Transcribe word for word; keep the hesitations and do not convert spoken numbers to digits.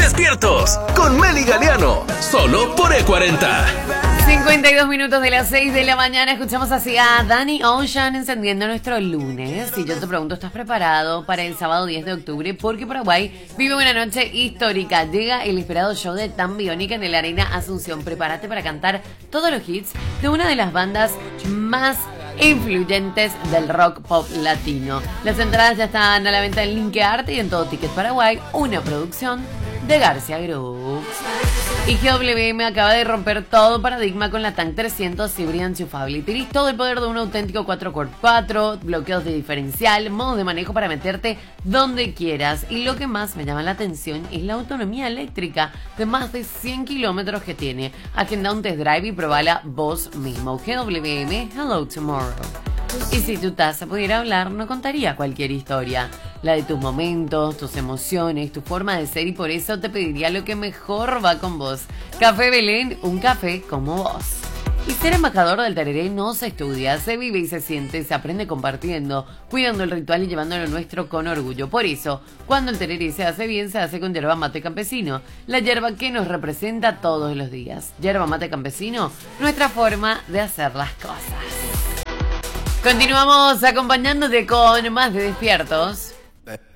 Despiertos con Meli Galeano, solo por E cuarenta. cincuenta y dos minutos de las seis de la mañana. Escuchamos así a Danny Ocean encendiendo nuestro lunes. Y yo te pregunto, ¿estás preparado para el sábado diez de octubre? Porque Paraguay vive una noche histórica. Llega el esperado show de Tan Biónica en el Arena Asunción. Prepárate para cantar todos los hits de una de las bandas más influyentes del rock pop latino. Las entradas ya están a la venta en Linkearte y en Todo Ticket Paraguay, una producción de García Group. Y G W M acaba de romper todo paradigma con la Tank trescientos híbrida enchufable. Tenés todo el poder de un auténtico cuatro por cuatro, bloqueos de diferencial, modos de manejo para meterte donde quieras. Y lo que más me llama la atención es la autonomía eléctrica de más de cien kilómetros que tiene. Agenda un test drive y probala vos mismo. G W M, hello tomorrow. Y si tu taza pudiera hablar, no contaría cualquier historia. La de tus momentos, tus emociones, tu forma de ser, y por eso te pediría lo que mejor va con vos. Café Belén, un café como vos. Y ser embajador del tereré no se estudia, se vive y se siente, se aprende compartiendo, cuidando el ritual y llevándolo nuestro con orgullo. Por eso, cuando el tereré se hace bien, se hace con yerba mate campesino, la yerba que nos representa todos los días. Yerba mate campesino, nuestra forma de hacer las cosas. Continuamos acompañándote con más de Despiertos.